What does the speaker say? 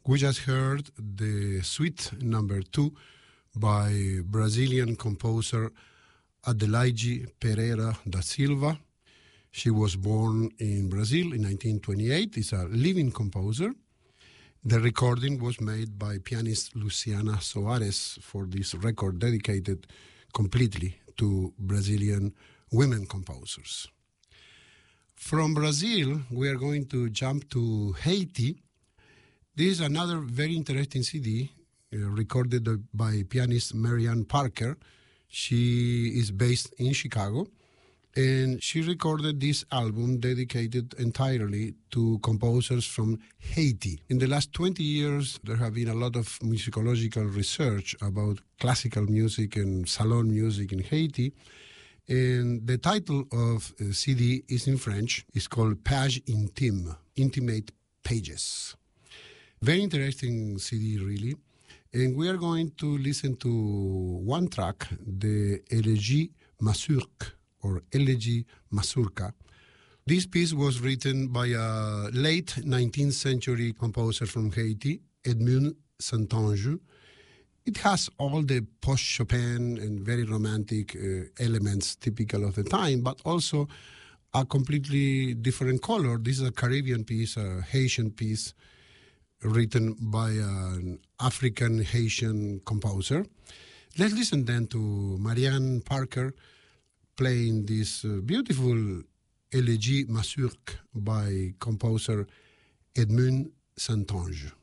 We just heard the Suite Number 2 by Brazilian composer Adelaide Pereira da Silva. She was born in Brazil in 1928. Is a living composer. The recording was made by pianist Luciana Soares for this record dedicated completely to Brazilian women composers. From Brazil, we are going to jump to Haiti. This is another very interesting CD recorded by pianist Marianne Parker. She is based in Chicago. And she recorded this album dedicated entirely to composers from Haiti. In the last 20 years, there have been a lot of musicological research about classical music and salon music in Haiti. And the title of the CD is in French. It's called Page Intime, Intimate Pages. Very interesting CD, really. And we are going to listen to one track, the Elegie Mazurque, or Elegie Mazurka. This piece was written by a late 19th century composer from Haiti, Edmund Saintonge. It has all the post-Chopin and very romantic elements typical of the time, but also a completely different color. This is a Caribbean piece, a Haitian piece, written by an African Haitian composer. Let's listen then to Marianne Parker playing this beautiful Elegie Mazurque by composer Edmund Saintonge.